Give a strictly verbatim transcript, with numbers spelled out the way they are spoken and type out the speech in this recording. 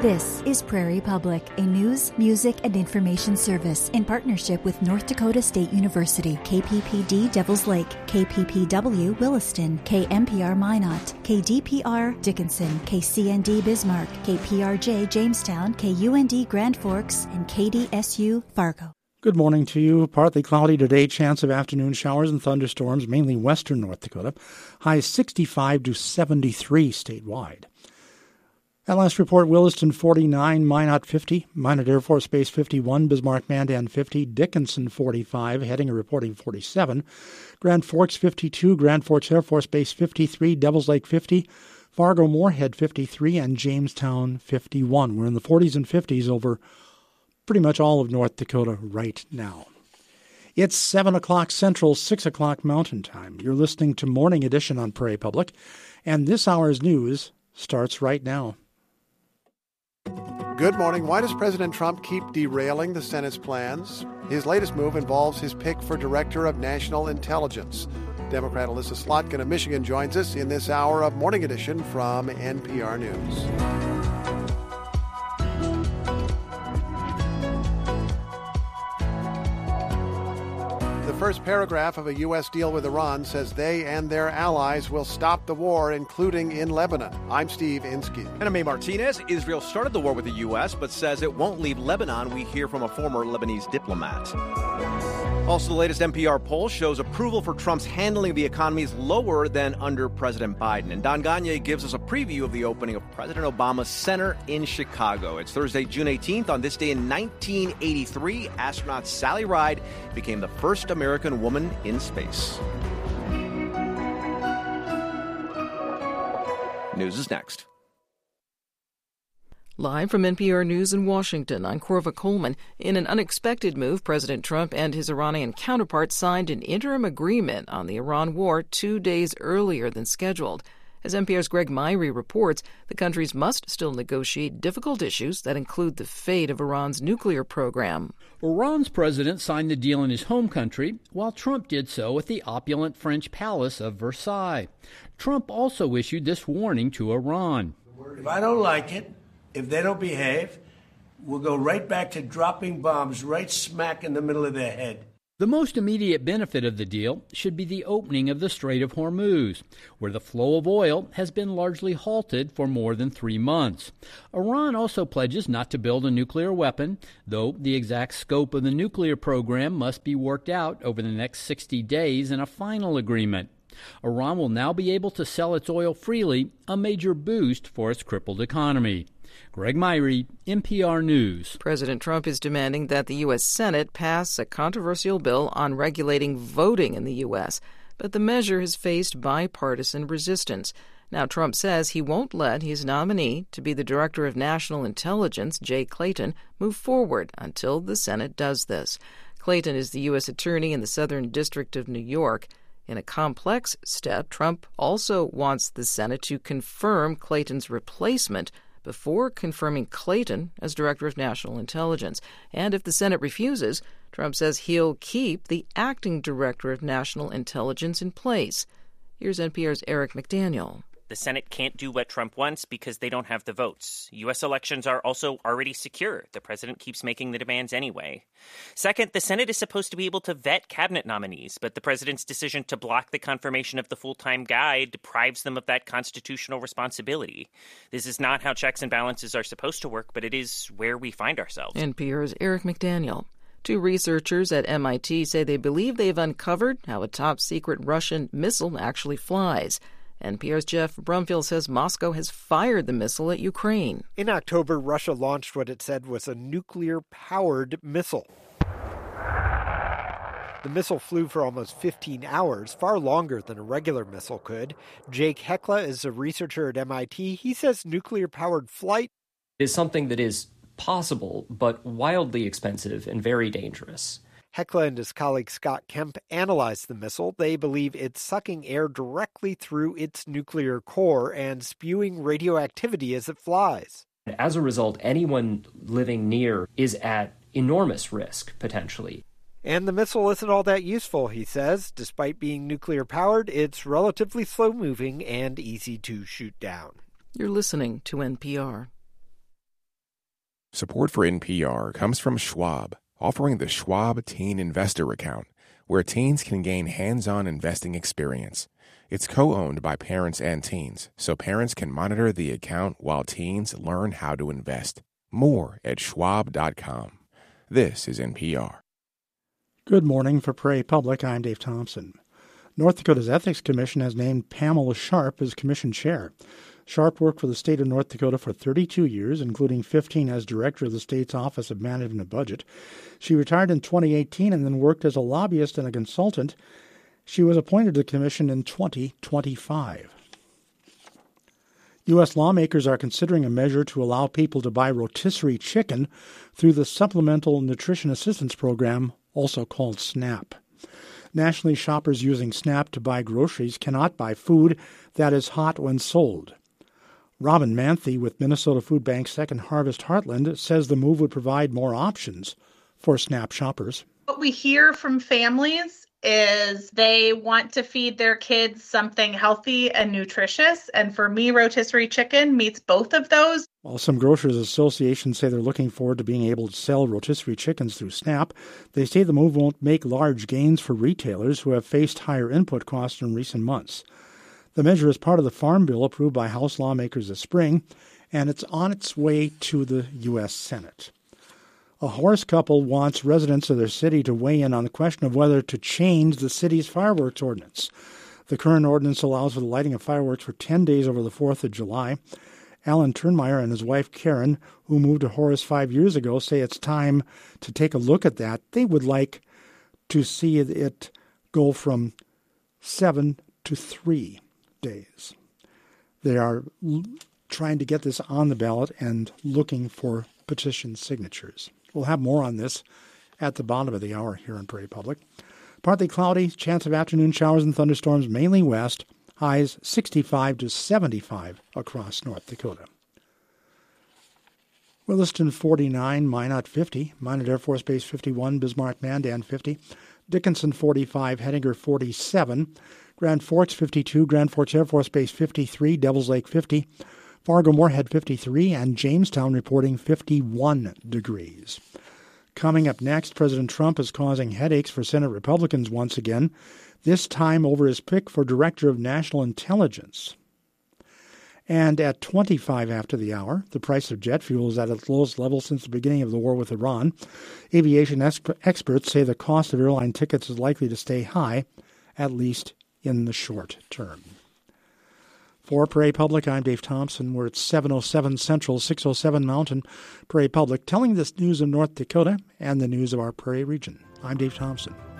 This is Prairie Public, a news, music, and information service in partnership with North Dakota State University, K P P D Devils Lake, K P P W Williston, K M P R Minot, K D P R Dickinson, K C N D Bismarck, K P R J Jamestown, K U N D Grand Forks, and K D S U Fargo. Good morning to you. Partly cloudy today, chance of afternoon showers and thunderstorms, mainly western North Dakota. Highs sixty-five to seventy-three statewide. At last report, Williston forty-nine, Minot fifty, Minot Air Force Base fifty-one, Bismarck Mandan fifty, Dickinson forty-five, Hettinger reporting forty-seven, Grand Forks fifty-two, Grand Forks Air Force Base fifty-three, Devils Lake fifty, Fargo Moorhead fifty-three, and Jamestown fifty-one. We're in the forties and fifties over pretty much all of North Dakota right now. It's seven o'clock Central, six o'clock Mountain Time. You're listening to Morning Edition on Prairie Public, and this hour's news starts right now. Good morning. Why does President Trump keep derailing the Senate's plans? His latest move involves his pick for Director of National Intelligence. Democrat Alyssa Slotkin of Michigan joins us in this hour of Morning Edition from N P R News. The first paragraph of a U S deal with Iran says they and their allies will stop the war, including in Lebanon. I'm Steve Inskeep. And I'm May Martinez. Israel started the war with the U S, but says it won't leave Lebanon. We hear from a former Lebanese diplomat. Also, the latest N P R poll shows approval for Trump's handling of the economy is lower than under President Biden. And Don Gagne gives us a preview of the opening of President Obama's center in Chicago. It's Thursday, June eighteenth. On this day in nineteen eighty-three, astronaut Sally Ride became the first American woman in space. News is next. Live from N P R News in Washington, I'm Corva Coleman. In an unexpected move, President Trump and his Iranian counterpart signed an interim agreement on the Iran war two days earlier than scheduled. As N P R's Greg Myrie reports, the countries must still negotiate difficult issues that include the fate of Iran's nuclear program. Iran's president signed the deal in his home country, while Trump did so at the opulent French palace of Versailles. Trump also issued this warning to Iran. If I don't like it, if they don't behave, we'll go right back to dropping bombs right smack in the middle of their head. The most immediate benefit of the deal should be the opening of the Strait of Hormuz, where the flow of oil has been largely halted for more than three months. Iran also pledges not to build a nuclear weapon, though the exact scope of the nuclear program must be worked out over the next sixty days in a final agreement. Iran will now be able to sell its oil freely, a major boost for its crippled economy. Greg Myrie, N P R News. President Trump is demanding that the U S. Senate pass a controversial bill on regulating voting in the U S, but the measure has faced bipartisan resistance. Now, Trump says he won't let his nominee to be the Director of National Intelligence, Jay Clayton, move forward until the Senate does this. Clayton is the U S. Attorney in the Southern District of New York. In a complex step, Trump also wants the Senate to confirm Clayton's replacement before confirming Clayton as Director of National Intelligence. And if the Senate refuses, Trump says he'll keep the acting Director of National Intelligence in place. Here's N P R's Eric McDaniel. The Senate can't do what Trump wants because they don't have the votes. U S elections are also already secure. The president keeps making the demands anyway. Second, the Senate is supposed to be able to vet cabinet nominees, but the president's decision to block the confirmation of the full-time guy deprives them of that constitutional responsibility. This is not how checks and balances are supposed to work, but it is where we find ourselves. N P R's Eric McDaniel. Two researchers at M I T say they believe they've uncovered how a top-secret Russian missile actually flies. N P R's Jeff Brumfield says Moscow has fired the missile at Ukraine. In October, Russia launched what it said was a nuclear-powered missile. The missile flew for almost fifteen hours, far longer than a regular missile could. Jake Hekla is a researcher at M I T. He says nuclear-powered flight is something that is possible, but wildly expensive and very dangerous. Hekla and his colleague Scott Kemp analyzed the missile. They believe it's sucking air directly through its nuclear core and spewing radioactivity as it flies. As a result, anyone living near is at enormous risk, potentially. And the missile isn't all that useful, he says. Despite being nuclear-powered, it's relatively slow-moving and easy to shoot down. You're listening to N P R. Support for N P R comes from Schwab, offering the Schwab Teen Investor Account, where teens can gain hands-on investing experience. It's co-owned by parents and teens, so parents can monitor the account while teens learn how to invest. More at schwab dot com. This is N P R. Good morning. For Prairie Public, I'm Dave Thompson. North Dakota's Ethics Commission has named Pamela Sharp as commission chair. Sharp worked for the state of North Dakota for thirty-two years, including fifteen as director of the state's Office of Management and Budget. She retired in twenty eighteen and then worked as a lobbyist and a consultant. She was appointed to the commission in twenty twenty-five. U S lawmakers are considering a measure to allow people to buy rotisserie chicken through the Supplemental Nutrition Assistance Program, also called SNAP. Nationally, shoppers using SNAP to buy groceries cannot buy food that is hot when sold. Robin Manthe with Minnesota Food Bank's Second Harvest Heartland says the move would provide more options for SNAP shoppers. What we hear from families is they want to feed their kids something healthy and nutritious. And for me, rotisserie chicken meets both of those. While some grocers associations say they're looking forward to being able to sell rotisserie chickens through SNAP, they say the move won't make large gains for retailers who have faced higher input costs in recent months. The measure is part of the Farm Bill approved by House lawmakers this spring, and it's on its way to the U S Senate. A Horace couple wants residents of their city to weigh in on the question of whether to change the city's fireworks ordinance. The current ordinance allows for the lighting of fireworks for ten days over the fourth of July. Alan Turnmeyer and his wife Karen, who moved to Horace five years ago, say it's time to take a look at that. They would like to see it go from seven to three days. They are l- trying to get this on the ballot and looking for petition signatures. We'll have more on this at the bottom of the hour here in Prairie Public. Partly cloudy, chance of afternoon showers and thunderstorms mainly west, highs sixty-five to seventy-five across North Dakota. Williston forty-nine, Minot fifty, Minot Air Force Base fifty-one, Bismarck Mandan fifty, Dickinson forty-five, Hettinger forty-seven, Grand Forks fifty-two, Grand Forks Air Force Base fifty-three, Devils Lake fifty, Fargo-Moorhead fifty-three, and Jamestown reporting fifty-one degrees. Coming up next, President Trump is causing headaches for Senate Republicans once again, this time over his pick for Director of National Intelligence. And at twenty-five after the hour, the price of jet fuel is at its lowest level since the beginning of the war with Iran. Aviation ex- experts say the cost of airline tickets is likely to stay high, at least in the short term. For Prairie Public, I'm Dave Thompson. We're at seven oh seven Central, six oh seven Mountain. Prairie Public, telling the news of North Dakota and the news of our Prairie region. I'm Dave Thompson.